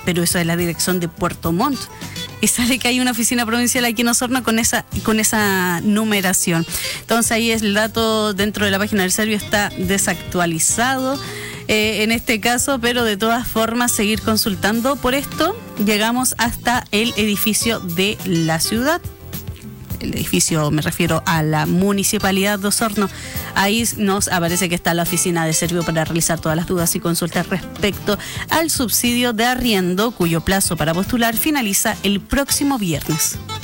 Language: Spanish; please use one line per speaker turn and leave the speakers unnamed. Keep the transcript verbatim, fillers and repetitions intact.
pero eso es la dirección de Puerto Montt. Y sale que hay una oficina provincial aquí en Osorno con esa, con esa numeración. Entonces ahí el dato dentro de la página del Servio está desactualizado eh, en este caso, pero de todas formas seguir consultando. Por esto llegamos hasta el edificio de la ciudad. El edificio, me refiero a la Municipalidad de Osorno. Ahí nos aparece que está la oficina de Servio para realizar todas las dudas y consultas respecto al subsidio de arriendo, cuyo plazo para postular finaliza el próximo viernes.